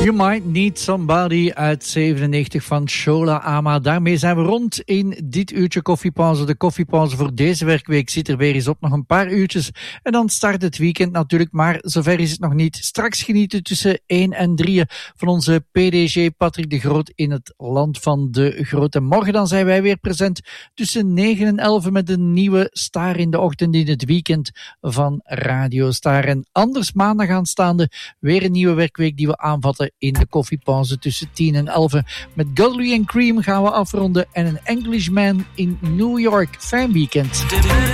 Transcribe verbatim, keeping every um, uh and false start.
You Might Need Somebody uit zevenennegentig van Shola Ama. Daarmee zijn we rond in dit uurtje koffiepauze. De koffiepauze voor deze werkweek zit er weer eens op, nog een paar uurtjes. En dan start het weekend natuurlijk, maar zover is het nog niet. Straks genieten tussen één en drie van onze P D G Patrick de Groot in het land van de Grote. Morgen dan zijn wij weer present tussen negen en elf met een nieuwe Star in de ochtend in het weekend van Radio Star. En anders maandag aanstaande weer een nieuwe werkweek die we aanvatten in de koffiepauze tussen tien en elf. Met Godley and Cream gaan we afronden en een Englishman in New York. Fijn weekend.